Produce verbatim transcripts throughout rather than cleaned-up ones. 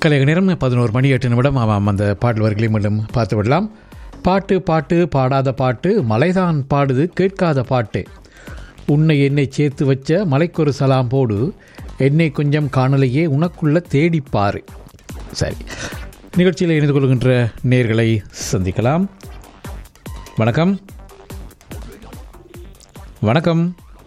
கலைய நேரம் பதினோரு மணி எட்டு நிமிடம். ஆமாம், அந்த பாடல் வரிகளை மீண்டும் பார்த்து விடலாம். பாட்டு பாட்டு பாடாத பாட்டு, மலைதான் பாடுது கேட்காத பாட்டு, உன்னை என்னை சேர்த்து வச்ச மலைக்கொரு சலாம் போடு, என்னை கொஞ்சம் காணலையே உனக்குள்ள தேடிப்பாரு. சரி, நிகழ்ச்சியில் இணைந்து கொள்கின்ற நேர்களை சந்திக்கலாம். வணக்கம். வணக்கம்.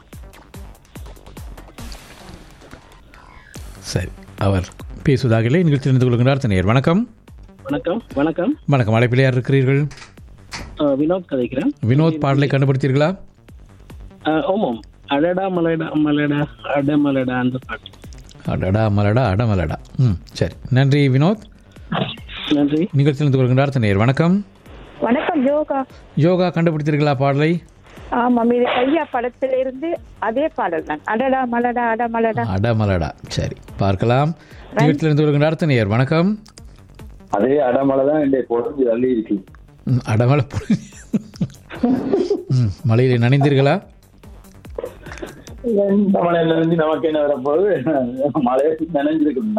சரி, அவர் பேசுவதாக இல்லை. நிகழ்ச்சியில் இணைந்து கொள்கின்றார் தனியார். வணக்கம். வணக்கம். வணக்கம். வணக்கம். அழைப்பில் யார் இருக்கிறீர்கள்? வினோத் கதைக்கிறேன். வினோத், பாடலை கண்டுபிடித்தீர்களா? ஓமாம். அடடா மலடா மலடா அட மலடா அந்த பாட்டு. அடடா மலடா அட மலடா. ம், சரி, நன்றி வினோத். நன்றி. நிகழ்ச்சியில் இருந்து கொள்கின்றார் தனியார். வணக்கம். வணக்கம். யோகா. யோகா, கண்டுபிடித்தீர்களா பாடலை? ஆமாம், இது கையா படத்திலிருந்து அதே பாடல் தான். அடடா மலடா அட மலடா அட மலடா. சரி, பார்க்கலாம். நிகழ்ச்சியில் இருந்து கொள்கின்றார் தனியார். வணக்கம். அதே அடமலை தான் என்னுடைய பொழுது அள்ளி இருக்கு. அடமலை மலையில் நனைந்தீர்களா? மழை நினைஞ்சு நமக்கு என்ன வரப்போது, மழையை நினைஞ்சிருக்கும்.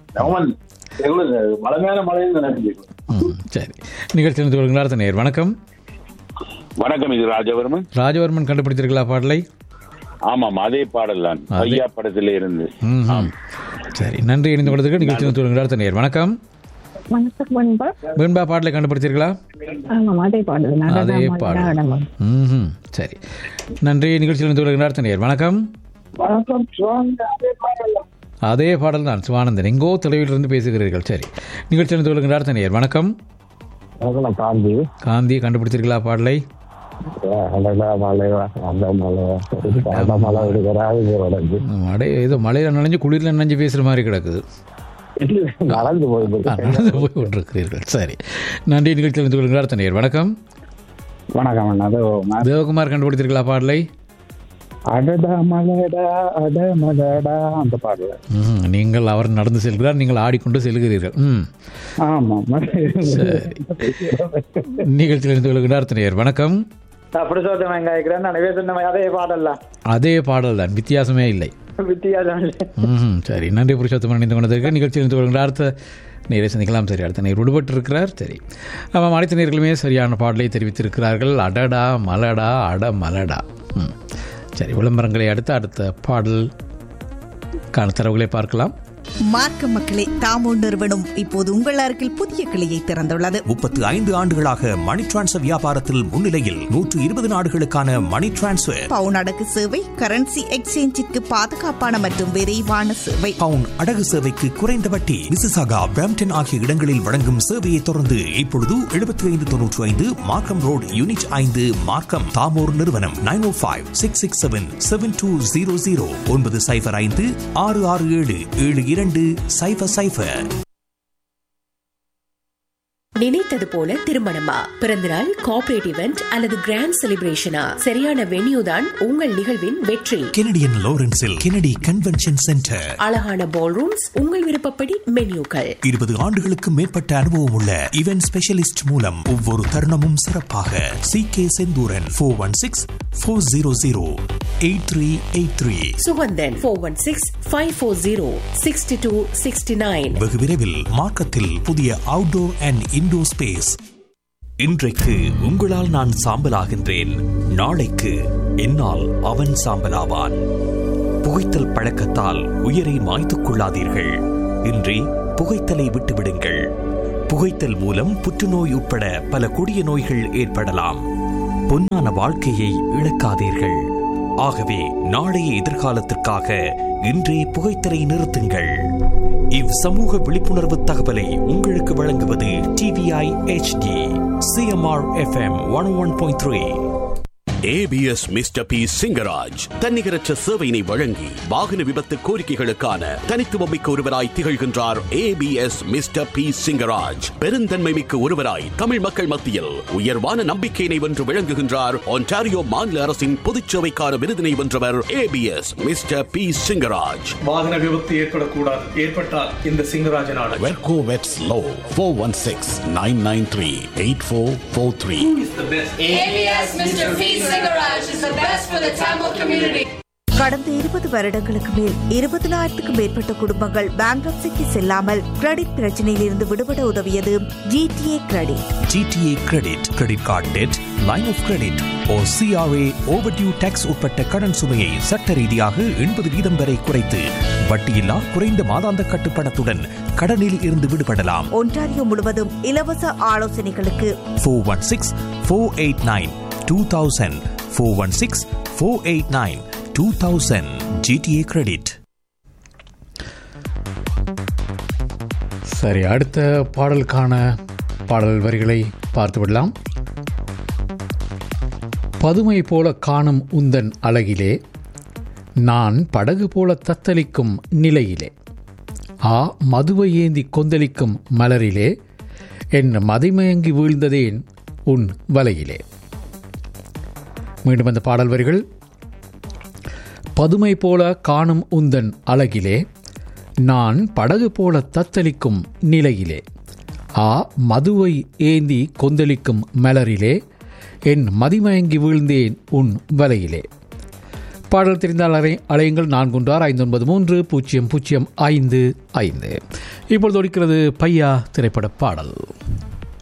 மழமையான மழையில் நினைஞ்சிருக்கும். சரி, நிகழ்ச்சியில் இருந்து கொள்கின்றார் தனியார். வணக்கம். வணக்கம், இது ராஜவர்மன். ராஜவர்மன், கண்டுபிடித்தீர்களா பாடலை? ஆமாம், அதே பாடல் தான், ஐயா படத்திலே இருந்து. சரி, நன்றி. இணைந்து கொண்டதற்கு. நிகழ்ச்சியில் இருந்து கொள்கின்றார் தனியார். வணக்கம். வெண்பா, பாடலை கண்டுபிடித்தீர்களா? அதே பாடல். ம், சரி, நன்றி. நிகழ்ச்சியில் இருந்து கொள்கின்றார் தனியார். வணக்கம். அதே பாடல் தான், சிவானந்தன். எங்கோ தொலைவிலிருந்து பேசுகிறீர்கள். சரி, நிகழ்ச்சியில் இருந்து கொள்கின்றார் தனியார். வணக்கம். காந்தி. காந்தி, கண்டுபிடித்தீர்களா பாடலை? மழை ஏதோ மழையில நனைஞ்சு குளிர்ல நனைஞ்சு பேசுற மாதிரி கிடக்குது. நடந்து போய் போய் கொண்டிருக்கிறீர்கள். சரி, நன்றி. நிகழ்ச்சியில் இருந்து கொள்கிறார் தனியார். வணக்கம். வணக்கம். தேவகுமார், கண்டுபிடித்தீர்களா பாடலை? அடடா மலடா அட மலடா அந்த பாடல. நீங்கள் அவர் நடந்து செல்கிறார், நீங்கள் ஆடிக்கொண்டு செல்கிறீர்கள். ம், ஆமாம். நிகழ்ச்சியில் இருந்து கொள்கிறார் தனியார். வணக்கம். அதே பாடல் தான், அதே பாடல் தான், வித்தியாசமே இல்லை. வித்தியாசம் இல்லை. ம், சரி, நன்றி. புருஷோத்தமன் இணைந்து கொண்டதற்கு. நிகழ்ச்சியில் இருந்து கொள்கின்ற அடுத்த நேரை சந்திக்கலாம். சரி, அடுத்த நேர் விடுபட்டு இருக்கிறார். சரி, ஆமாம், அனைத்து நேர்களுமே சரியான பாடலை தெரிவித்திருக்கிறார்கள். அடடா மலடா அட மலடா. ம், சரி, விளம்பரங்களை அடுத்து அடுத்த பாடல் காண தரவுகளை பார்க்கலாம். மார்க்க மக்களே, தாமோ நிறுவனம் இப்போது உங்கள் அருகில் புதிய கிளையை திறந்துள்ளது. முப்பத்து ஐந்து ஆண்டுகளாக மணி டிரான்ஸ்ஃபர் வியாபாரத்தில் முன்னிலையில் நூற்று இருபது நாடுகளுக்கான மணி டிரான்ஸ்ஃபர், பவுன் அடகு சேவை, கரன்சி எக்ஸ்சேஞ்சிற்கு பாதுகாப்பான மற்றும் விரைவான சேவை, பவுன் அடகு சேவைக்கு குறைந்த வட்டி, மிசிசாகா, பிரம்டன் ஆகிய இடங்களில் வழங்கும் சேவையை தொடர்ந்து இப்பொழுது எழுபத்தி ஐந்து தொன்னூற்றி ஐந்து மார்க்கம் ரோடு, யூனிட் ஐந்து, மார்க்கம். தாமோர் நிறுவனம் நைன் ஓ five six six seven seven two zero zero ஒன்பது சைபர் ஐந்து ஆறு ஆறு ஏழு ஏழு இரண்டு சைபர் சைபர். நினைத்தது போல திருமணமா, பிறந்தநாள், கார்ப்பரேட் இவெண்ட் அல்லது கிராண்ட் செலிப்ரேஷனா, சரியான வென்யூ தான் உங்கள் நிகழ்வின் வெற்றி. Canadian லாரன்ஸில் Kennedy convention centre. அழகான பால் ரூம்ஸ், உங்கள் விருப்பப்படி மென்யூக்கள். இருபது ஆண்டுகளுக்கு மேற்பட்ட அனுபவம் உள்ள இவென்ட் ஸ்பெஷலிஸ்ட் மூலம் ஒவ்வொரு தருணமும் சிறப்பாக. C K Senthuran four one six four zero zero eight three eight three. Suganthan four one six five four zero sixty two sixty nine. வெகு விரைவில் மார்க்கத்தில் புதிய அவுட்டோர் அண்ட் இன்டோர் ஸ்பேஸ். இன்றைக்கு உங்களால் நான் சாம்பலாகின்றேன், நாளைக்கு என்னால் அவன் சாம்பலாவான். புகைத்தல் பழக்கத்தால் உயிரை மாய்த்துக் கொள்ளாதீர்கள். இன்றி புகைத்தலை விட்டுவிடுங்கள். புகைத்தல் மூலம் புற்றுநோய் உட்பட பல கொடிய நோய்கள் ஏற்படலாம். பொன்னான வாழ்க்கையை இழக்காதீர்கள். ஆகவே நாளைய எதிர்காலத்திற்காக இன்றே புகைத்தலை நிறுத்துங்கள். இவ் சமூக விழிப்புணர்வு தகவலை உங்களுக்கு வழங்குவது TVI HD CMR FM one one point three. ABS mister B Singaraj தன்னிகரற்ற சேவையினை வழங்கி வாகன விபத்து கோரிக்கைகளுக்கான தனித்துவமிக்க ஒருவராய் திகழ்கின்றார். ஏபிஎஸ் மிஸ்டர் பி சிங்கராஜ் பெருந்தன்மை மிக்க ஒருவராய் தமிழ் மக்கள் மத்தியில் உயர்வான நம்பிக்கையினை வென்று விளங்குகின்றார். ஒன்டாரியோ மாநில அரசின் பொதுச்சேவைக்கான விருதினை வென்றவர் ஏபிஎஸ் மிஸ்டர் பி சிங்கராஜ். வாகன விபத்து ஏற்படக்கூடாது, ஏற்பட்டால் இந்த சிங்கராஜனான வெர்கோ வெட்ஸ் low four one six nine nine three eight four four three. A B S Mister P Singaraj is the best for the Tamil community. கடந்த இருபது வருடங்களுக்கு மேல் இருபதினாயிரத்துக்கும் மேற்பட்ட குடும்பங்கள் பேங்க்ரப்சிக்கு செல்லாமல் கிரெடிட் பிரச்சனையில் இருந்து விடுபட உதவியது GTA credit. GTA credit credit card dead, line of credit O CRA overdue tax உட்பட்ட கடன் சுமையை சட்ட ரீதியாக எண்பது வீதம் வரை குறைத்து வட்டியில்லா குறைந்த மாதாந்த கட்டுப்பணத்துடன் கடனில் இருந்து விடுபடலாம். ஒன்டாரியோ முழுவதும் இலவச ஆலோசனைகளுக்கு four one six four eight nine two thousand four one six four eight nine two thousand. GTA credit. சரி, அடுத்த பாடலுக்கான பாடல் வரிகளை பார்த்து விடலாம். பதுமை போல காணும் உந்தன் அழகிலே, நான் படகு போல தத்தளிக்கும் நிலையிலே, ஆ மதுவை ஏந்தி கொந்தளிக்கும் மலரிலே, என் மதிமயங்கி வீழ்ந்ததேன் உன் வலையிலே. மீண்டும் அந்த பாடல் வரிகள். பதுமை போல காணும் உந்தன் அழகிலே, நான் படகு போல தத்தளிக்கும் நிலையிலே, ஆ மதுவை ஏந்தி கொந்தளிக்கும் மலரிலே, என் மதிமயங்கி வீழ்ந்தேன் உன் வலையிலே. பாடல் தெரிந்தால் அலை அலையுங்கள் நான்கு ஒன்று ஆறு ஐந்து ஒன்பது மூன்று பூஜ்ஜியம் பூஜ்ஜியம் ஐந்து ஐந்து. இப்பொழுது ஒலிக்கிறது பையா திரைப்பட பாடல்.